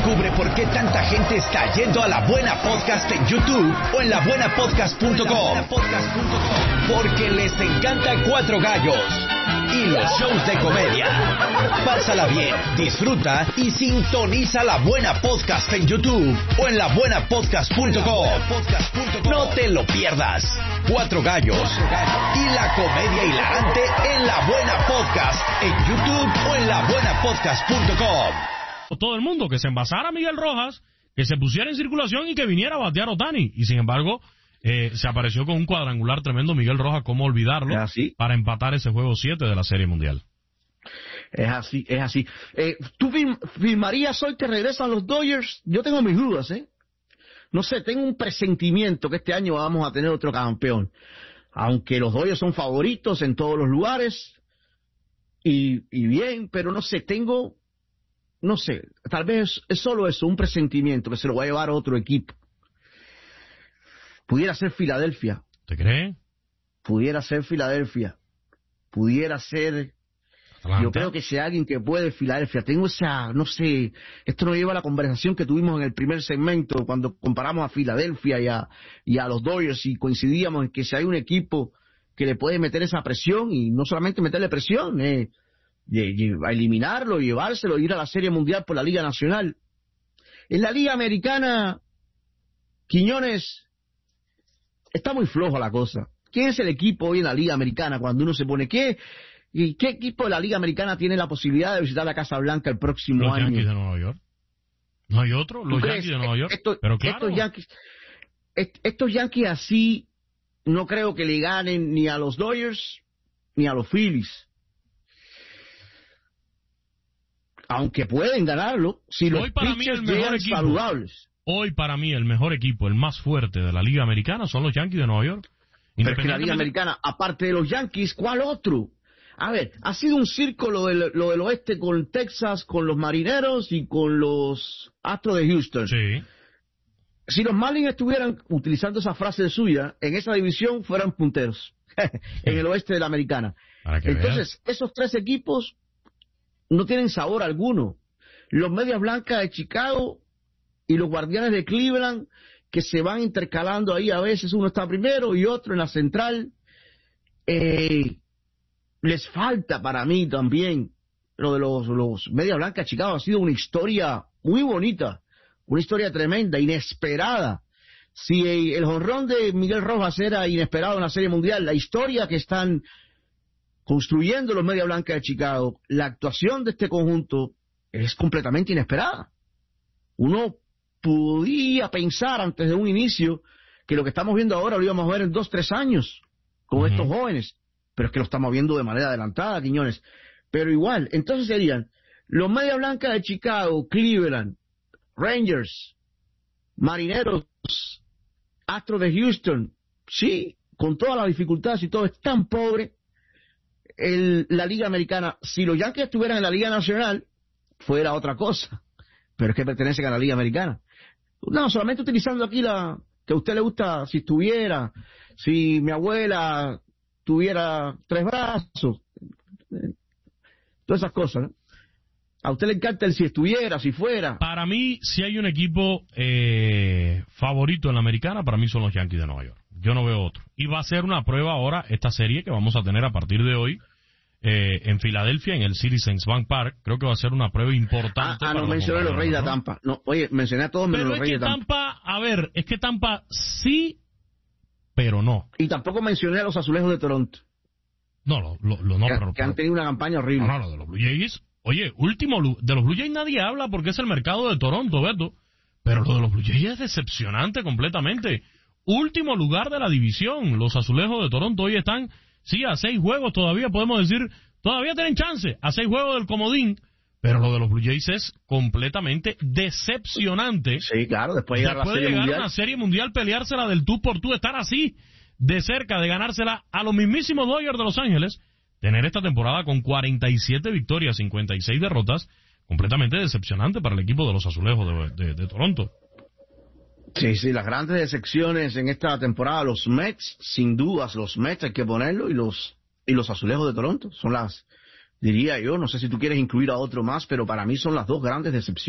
Descubre por qué tanta gente está yendo a La Buena Podcast en YouTube o en labuenapodcast.com. Porque les encanta Cuatro Gallos y los shows de comedia. Pásala bien, disfruta y sintoniza La Buena Podcast en YouTube o en labuenapodcast.com. No te lo pierdas. Cuatro Gallos y la comedia hilarante en La Buena Podcast en YouTube o en labuenapodcast.com. Todo el mundo que se envasara a Miguel Rojas, que se pusiera en circulación y que viniera a batear a Ohtani. Y sin embargo, se apareció con un cuadrangular tremendo Miguel Rojas, ¿cómo olvidarlo? ¿Es así? Para empatar ese juego 7 de la Serie Mundial. Es así, es así. ¿Tú firmarías hoy que regresan los Dodgers? Yo tengo mis dudas, No sé, tengo un presentimiento que este año vamos a tener otro campeón. Aunque los Dodgers son favoritos en todos los lugares, y bien, pero no sé, tal vez es solo eso, un presentimiento que se lo va a llevar a otro equipo. Pudiera ser Filadelfia. ¿Te crees? Pudiera ser Filadelfia. Pudiera ser... Atlanta. Yo creo que sea alguien que puede Filadelfia. Tengo esa, no sé, esto nos lleva a la conversación que tuvimos en el primer segmento cuando comparamos a Filadelfia y a los Dodgers y coincidíamos en que si hay un equipo que le puede meter esa presión y no solamente meterle presión, a eliminarlo, llevárselo, ir a la Serie Mundial por la Liga Nacional. En la Liga Americana, Quiñones, está muy floja la cosa. ¿Quién es el equipo hoy en la Liga Americana cuando uno se pone qué equipo de la Liga Americana tiene la posibilidad de visitar la Casa Blanca el próximo año? Los Yankees de Nueva York. ¿No hay otro? Los Yankees de Nueva York. Pero claro. Estos Yankees así no creo que le ganen ni a los Dodgers ni a los Phillies. Aunque pueden ganarlo si los pitchers llegan saludables. Hoy para mí el mejor equipo, el más fuerte de la Liga Americana son los Yankees de Nueva York. Pero es que la Liga Americana, aparte de los Yankees, ¿cuál otro? A ver, ha sido un circo lo del oeste con Texas, con los Marineros y con los Astros de Houston. Sí. Si los Marlins estuvieran utilizando esa frase suya, en esa división fueran punteros en el oeste de la Americana. Entonces, esos tres equipos no tienen sabor alguno. Los Medias Blancas de Chicago y los Guardianes de Cleveland, que se van intercalando ahí, a veces uno está primero y otro en la central. Les falta para mí también lo de los Medias Blancas de Chicago. Ha sido una historia muy bonita, una historia tremenda, inesperada. Si el jonrón de Miguel Rojas era inesperado en la Serie Mundial, la historia que están construyendo los Medias Blancas de Chicago, la actuación de este conjunto es completamente inesperada. Uno podía pensar antes de un inicio que lo que estamos viendo ahora lo íbamos a ver en 2-3 años con estos jóvenes, pero es que lo estamos viendo de manera adelantada, Quiñones. Pero igual, entonces serían los Medias Blancas de Chicago, Cleveland, Rangers, Marineros, Astros de Houston. Sí, con todas las dificultades y todo, es tan pobre la Liga Americana. Si los Yankees estuvieran en la Liga Nacional, fuera otra cosa, pero es que pertenecen a la Liga Americana. No, solamente utilizando aquí que a usted le gusta, si mi abuela tuviera 3 brazos, todas esas cosas, ¿no? A usted le encanta el si estuviera, si fuera. Para mí, si hay un equipo favorito en la Americana, para mí son los Yankees de Nueva York. Yo no veo otro. Y va a ser una prueba ahora, esta serie que vamos a tener a partir de hoy, en Filadelfia, en el Citizens Bank Park. Creo que va a ser una prueba importante. No mencioné los Reyes de Tampa. No, oye, mencioné a todos menos los Reyes de Tampa. Es que Tampa sí, pero no. Y tampoco mencioné a los Azulejos de Toronto. No, que han tenido una campaña horrible. No, de los Blue Jays. Oye, de los Blue Jays nadie habla porque es el mercado de Toronto, Beto. Pero lo de los Blue Jays es decepcionante completamente. Último lugar de la división. Los Azulejos de Toronto hoy están, sí, a 6 juegos todavía, podemos decir, todavía tienen chance, a 6 juegos del comodín. Pero lo de los Blue Jays es completamente decepcionante. Sí, claro, después de llegar a una Serie Mundial, peleársela del tú por tú, estar así de cerca de ganársela a los mismísimos Dodgers de Los Ángeles, tener esta temporada con 47 victorias, 56 derrotas, completamente decepcionante para el equipo de los Azulejos de Toronto. Sí, las grandes decepciones en esta temporada, los Mets, sin dudas, los Mets hay que ponerlo, y los Azulejos de Toronto son las, diría yo, no sé si tú quieres incluir a otro más, pero para mí son las dos grandes decepciones.